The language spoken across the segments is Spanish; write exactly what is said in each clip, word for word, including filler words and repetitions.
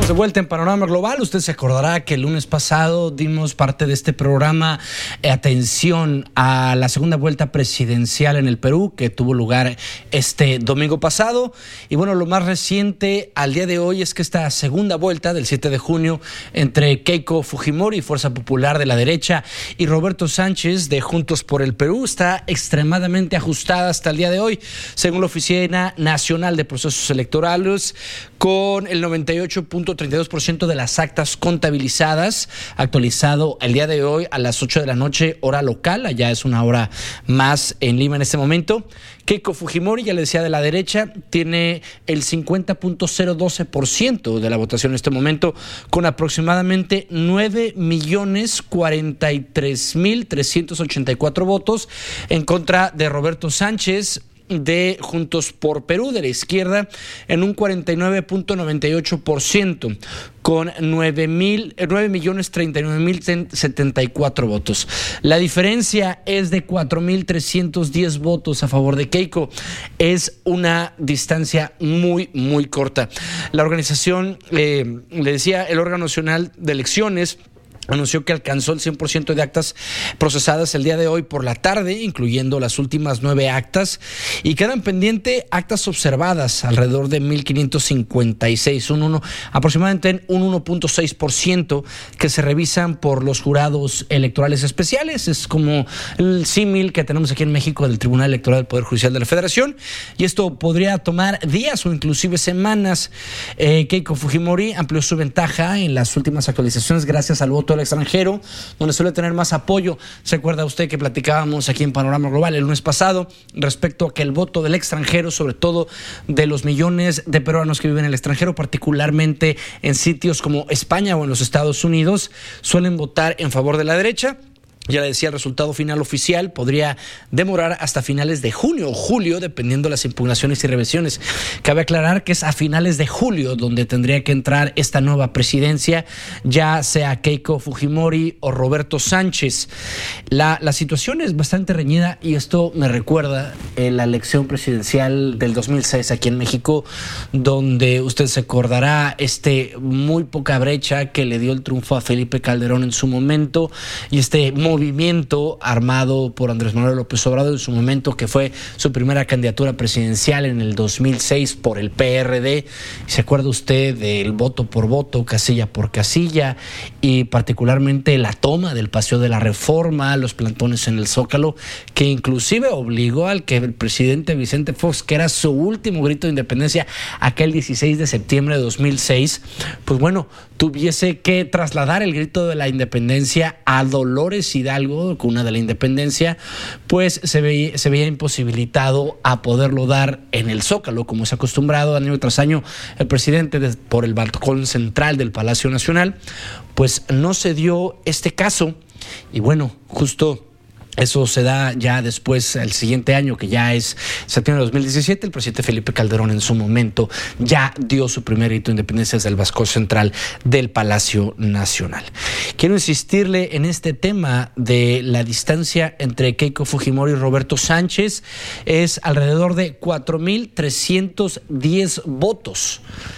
Estamos de vuelta en Panorama Global. Usted se acordará que el lunes pasado dimos parte de este programa eh, atención a la segunda vuelta presidencial en el Perú, que tuvo lugar este domingo pasado. Y bueno, lo más reciente al día de hoy es que esta segunda vuelta del siete de junio entre Keiko Fujimori, Fuerza Popular de la derecha, y Roberto Sánchez de Juntos por el Perú está extremadamente ajustada hasta el día de hoy, según la Oficina Nacional de Procesos Electorales, con el noventa y ocho punto treinta y dos por ciento de las actas contabilizadas, actualizado el día de hoy a las ocho de la noche, hora local. Allá es una hora más en Lima en este momento. Keiko Fujimori, ya le decía, de la derecha, tiene el cincuenta punto cero doce por ciento de la votación en este momento, con aproximadamente nueve millones cuarenta y tres mil trescientos ochenta y cuatro votos, en contra de Roberto Sánchez de Juntos por Perú, de la izquierda, en un cuarenta y nueve punto noventa y ocho por ciento, con nueve millones treinta y nueve mil setenta y cuatro votos. La diferencia es de cuatro mil trescientos diez votos a favor de Keiko. Es una distancia muy, muy corta. La organización, eh, le decía, el órgano nacional de elecciones anunció que alcanzó el cien por ciento de actas procesadas el día de hoy por la tarde, incluyendo las últimas nueve actas, y quedan pendientes actas observadas, alrededor de mil quinientos cincuenta y seis, un uno, aproximadamente un uno punto seis por ciento, que se revisan por los jurados electorales especiales. Es como el símil que tenemos aquí en México del Tribunal Electoral del Poder Judicial de la Federación, y esto podría tomar días o inclusive semanas. Eh, Keiko Fujimori amplió su ventaja en las últimas actualizaciones gracias al voto del extranjero, donde suele tener más apoyo. ¿Se acuerda usted que platicábamos aquí en Panorama Global el lunes pasado respecto a que el voto del extranjero, sobre todo de los millones de peruanos que viven en el extranjero, particularmente en sitios como España o en los Estados Unidos, suelen votar en favor de la derecha? Ya le decía, el resultado final oficial podría demorar hasta finales de junio o julio, dependiendo de las impugnaciones y revisiones. Cabe aclarar que es a finales de julio donde tendría que entrar esta nueva presidencia, ya sea Keiko Fujimori o Roberto Sánchez. La, la situación es bastante reñida, y esto me recuerda eh, la elección presidencial del dos mil seis aquí en México, donde usted se acordará este muy poca brecha que le dio el triunfo a Felipe Calderón en su momento, y este movimiento armado por Andrés Manuel López Obrador en su momento, que fue su primera candidatura presidencial en el dos mil seis por el P R D. ¿Se acuerda usted del voto por voto, casilla por casilla, y particularmente la toma del Paseo de la Reforma, los plantones en el Zócalo, que inclusive obligó al que el presidente Vicente Fox, que era su último grito de independencia aquel dieciséis de septiembre de dos mil seis, pues bueno, tuviese que trasladar el grito de la independencia a Dolores Hidalgo, cuna de la independencia, pues se veía, se veía imposibilitado a poderlo dar en el Zócalo, como se ha acostumbrado año tras año el presidente de, por el balcón central del Palacio Nacional. Pues no se dio este caso, y bueno, justo eso se da ya después, el siguiente año, que ya es septiembre de dos mil diecisiete. El presidente Felipe Calderón en su momento ya dio su primer grito de independencia desde el balcón central del Palacio Nacional. Quiero insistirle en este tema de la distancia entre Keiko Fujimori y Roberto Sánchez. Es alrededor de cuatro mil trescientos diez votos.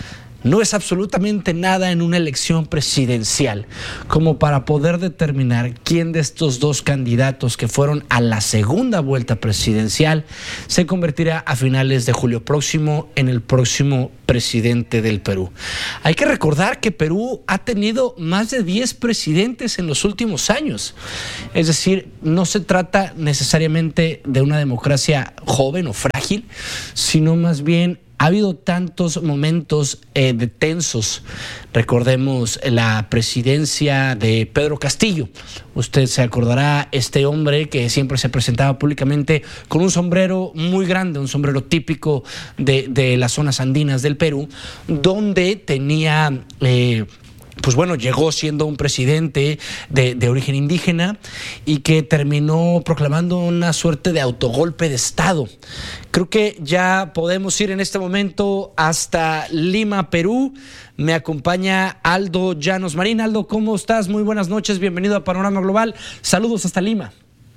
No es absolutamente nada en una elección presidencial como para poder determinar quién de estos dos candidatos que fueron a la segunda vuelta presidencial se convertirá a finales de julio próximo en el próximo presidente del Perú. Hay que recordar que Perú ha tenido más de diez presidentes en los últimos años. Es decir, no se trata necesariamente de una democracia joven o frágil, sino más bien ha habido tantos momentos eh, de tensos. Recordemos la presidencia de Pedro Castillo. Usted se acordará, este hombre que siempre se presentaba públicamente con un sombrero muy grande, un sombrero típico de, de las zonas andinas del Perú, donde tenía... Eh, pues bueno, llegó siendo un presidente de, de origen indígena, y que terminó proclamando una suerte de autogolpe de Estado. Creo que ya podemos ir en este momento hasta Lima, Perú. Me acompaña Aldo Llanos Marín. Aldo, ¿cómo estás? Muy buenas noches, bienvenido a Panorama Global. Saludos hasta Lima.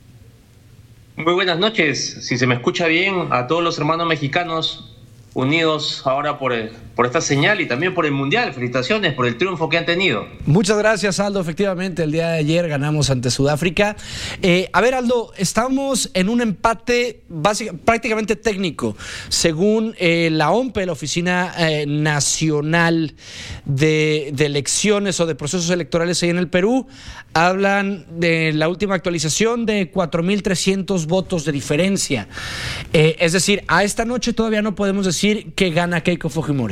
Muy buenas noches, si se me escucha bien, a todos los hermanos mexicanos unidos ahora por el, por esta señal y también por el Mundial. Felicitaciones por el triunfo que han tenido. Muchas gracias, Aldo. Efectivamente, el día de ayer ganamos ante Sudáfrica. Eh, a ver, Aldo, estamos en un empate básica, prácticamente técnico. Según eh, la O M P E, la Oficina eh, Nacional de, de Elecciones o de Procesos Electorales ahí en el Perú, hablan de la última actualización de cuatro mil trescientos votos de diferencia. Eh, es decir, a esta noche todavía no podemos decir que gana Keiko Fujimori.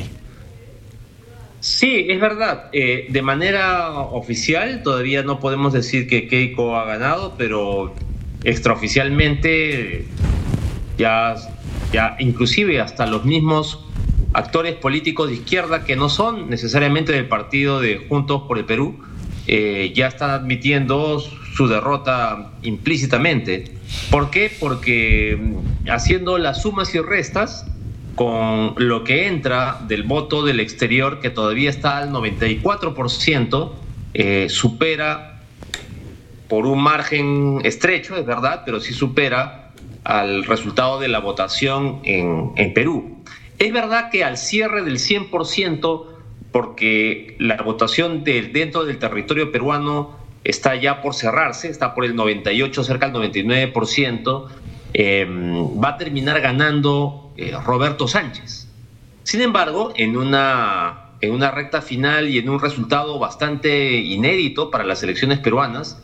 Sí, es verdad. Eh, de manera oficial todavía no podemos decir que Keiko ha ganado, pero extraoficialmente ya, ya inclusive hasta los mismos actores políticos de izquierda que no son necesariamente del partido de Juntos por el Perú, eh, ya están admitiendo su derrota implícitamente. ¿Por qué? Porque haciendo las sumas y restas con lo que entra del voto del exterior, que todavía está al noventa y cuatro por ciento, eh, supera por un margen estrecho, es verdad, pero sí supera al resultado de la votación en, en Perú. Es verdad que al cierre del cien por ciento, porque la votación de, dentro del territorio peruano está ya por cerrarse, está por el noventa y ocho, cerca del noventa y nueve por ciento, eh, va a terminar ganando eh, Roberto Sánchez. Sin embargo, en una, en una recta final y en un resultado bastante inédito para las elecciones peruanas,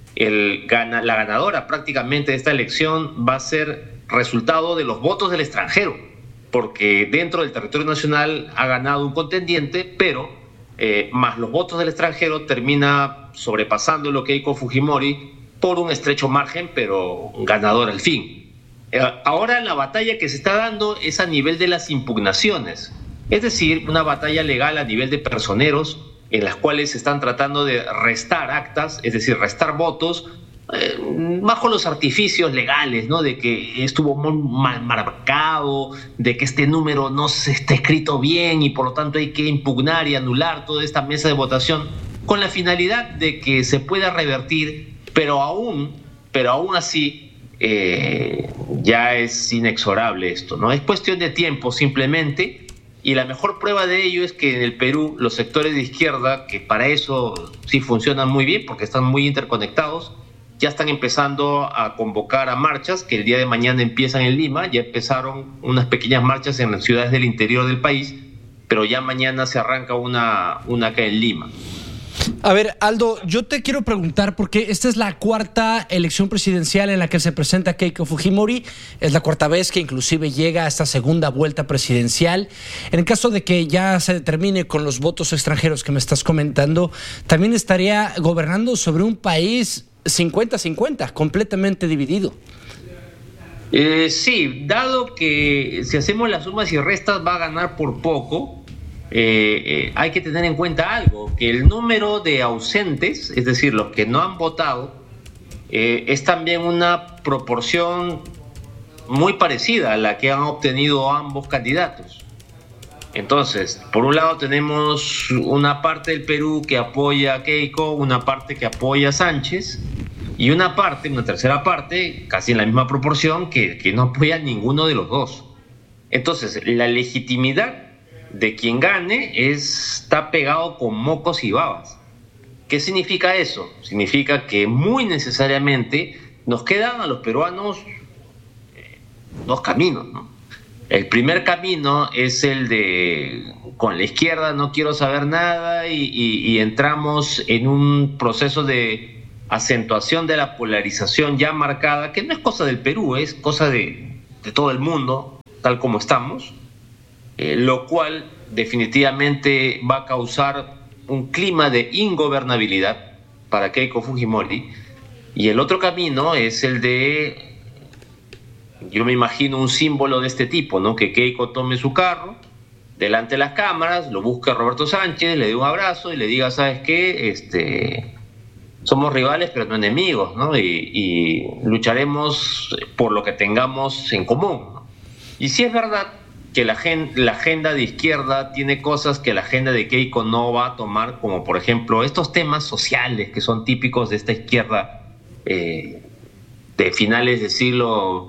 el, gana, la ganadora prácticamente de esta elección va a ser resultado de los votos del extranjero, porque dentro del territorio nacional ha ganado un contendiente, pero eh, más los votos del extranjero termina sobrepasando lo que Keiko Fujimori por un estrecho margen, pero ganador al fin. Eh, ahora la batalla que se está dando es a nivel de las impugnaciones, es decir, una batalla legal a nivel de personeros en las cuales se están tratando de restar actas, es decir, restar votos, Eh, bajo los artificios legales, ¿no? De que estuvo muy mal marcado, de que este número no se está escrito bien y por lo tanto hay que impugnar y anular toda esta mesa de votación con la finalidad de que se pueda revertir, pero aún, pero aún así eh, ya es inexorable esto, ¿no? Es cuestión de tiempo simplemente, y la mejor prueba de ello es que en el Perú los sectores de izquierda, que para eso sí funcionan muy bien porque están muy interconectados, ya están empezando a convocar a marchas que el día de mañana empiezan en Lima. Ya empezaron unas pequeñas marchas en las ciudades del interior del país, pero ya mañana se arranca una, una acá en Lima. A ver, Aldo, yo te quiero preguntar, porque esta es la cuarta elección presidencial en la que se presenta Keiko Fujimori, es la cuarta vez que inclusive llega a esta segunda vuelta presidencial. En el caso de que ya se determine con los votos extranjeros que me estás comentando, también estaría gobernando sobre un país cincuenta cincuenta, completamente dividido. Eh, sí, dado que si hacemos las sumas y restas va a ganar por poco, eh, eh, hay que tener en cuenta algo, que el número de ausentes, es decir, los que no han votado, eh, es también una proporción muy parecida a la que han obtenido ambos candidatos. Entonces, por un lado tenemos una parte del Perú que apoya a Keiko, una parte que apoya a Sánchez, y una parte, una tercera parte, casi en la misma proporción, que, que no apoya a ninguno de los dos. Entonces, la legitimidad de quien gane es, está pegado con mocos y babas. ¿Qué significa eso? Significa que muy necesariamente nos quedan a los peruanos eh, dos caminos, ¿no? El primer camino es el de con la izquierda no quiero saber nada y, y, y entramos en un proceso de acentuación de la polarización ya marcada, que no es cosa del Perú, es cosa de, de todo el mundo, tal como estamos, eh, lo cual definitivamente va a causar un clima de ingobernabilidad para Keiko Fujimori. Y el otro camino es el de, yo me imagino un símbolo de este tipo, ¿no? Que Keiko tome su carro delante de las cámaras, lo busque a Roberto Sánchez, le dé un abrazo y le diga, ¿sabes qué? Este, somos rivales pero no enemigos, ¿no? Y, y lucharemos por lo que tengamos en común, ¿no? Y sí es verdad que la, gen, la agenda de izquierda tiene cosas que la agenda de Keiko no va a tomar, como por ejemplo estos temas sociales que son típicos de esta izquierda eh, de finales del siglo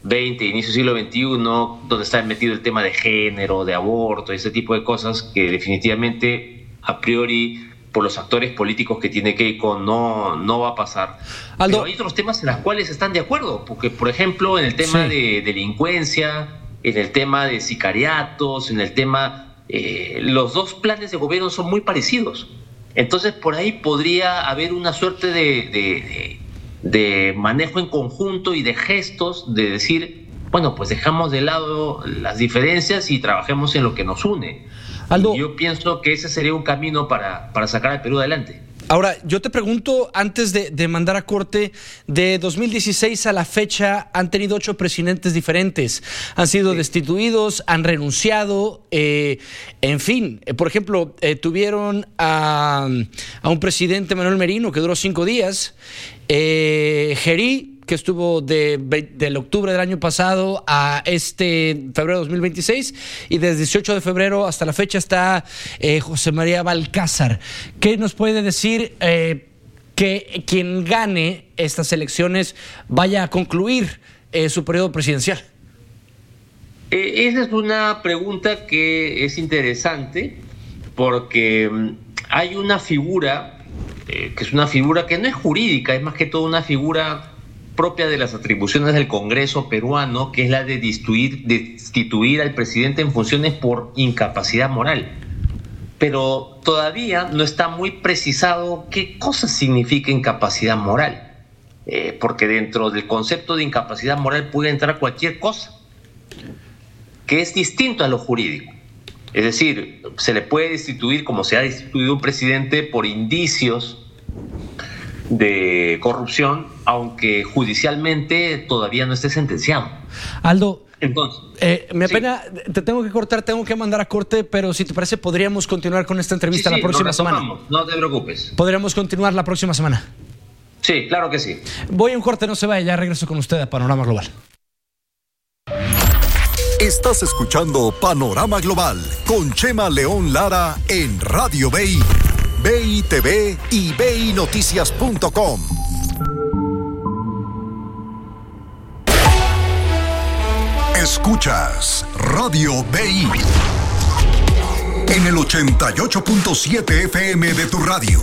veinte, inicio del siglo veintiuno, donde está metido el tema de género, de aborto, ese tipo de cosas que definitivamente a priori por los actores políticos que tiene Keiko no, no va a pasar. Aldo, pero hay otros temas en los cuales están de acuerdo, porque por ejemplo en el tema sí. de delincuencia, en el tema de sicariatos, en el tema, eh, los dos planes de gobierno son muy parecidos. Entonces por ahí podría haber una suerte de, de, de, de manejo en conjunto y de gestos de decir, bueno, pues dejamos de lado las diferencias y trabajemos en lo que nos une. Aldo, y yo pienso que ese sería un camino para, para sacar al Perú adelante. Ahora, yo te pregunto, antes de, de mandar a corte, de dos mil dieciséis a la fecha han tenido ocho presidentes diferentes, han sido sí. destituidos, han renunciado, eh, en fin, eh, por ejemplo, eh, tuvieron a, a un presidente, Manuel Merino, que duró cinco días, eh, Gerí, que estuvo de, del octubre del año pasado a este febrero de dos mil veintiséis, y desde dieciocho de febrero hasta la fecha está eh, José María Balcázar. ¿Qué nos puede decir eh, que quien gane estas elecciones vaya a concluir eh, su periodo presidencial? Eh, esa es una pregunta que es interesante porque hay una figura eh, que es una figura que no es jurídica, es más que todo una figura propia de las atribuciones del Congreso peruano, que es la de destituir, destituir al presidente en funciones por incapacidad moral. Pero todavía no está muy precisado qué cosa significa incapacidad moral, eh, porque dentro del concepto de incapacidad moral puede entrar cualquier cosa, que es distinto a lo jurídico. Es decir, se le puede destituir, como se ha destituido un presidente, por indicios de corrupción, aunque judicialmente todavía no esté sentenciado. Aldo, entonces, eh, me apena, sí. te tengo que cortar, tengo que mandar a corte, pero si te parece podríamos continuar con esta entrevista sí, sí, la próxima semana. No te preocupes. Podríamos continuar la próxima semana. Sí, claro que sí. Voy a un corte, no se vaya, ya regreso con usted a Panorama Global. Estás escuchando Panorama Global con Chema León Lara en Radio B I, B I T V y B I Noticias punto com. Escuchas Radio B I en el ochenta y ocho punto siete F M de tu radio.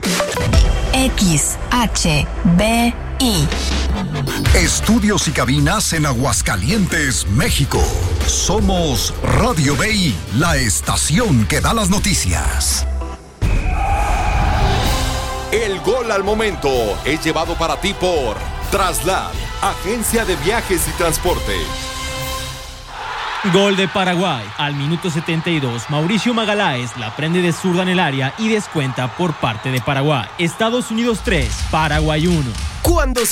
X H B I. Estudios y cabinas en Aguascalientes, México. Somos Radio B I, la estación que da las noticias. El gol al momento es llevado para ti por Traslad, agencia de viajes y transporte. Gol de Paraguay. Al minuto setenta y dos, Mauricio Magaláes la prende de zurda en el área y descuenta por parte de Paraguay. Estados Unidos tres, Paraguay uno. Cuando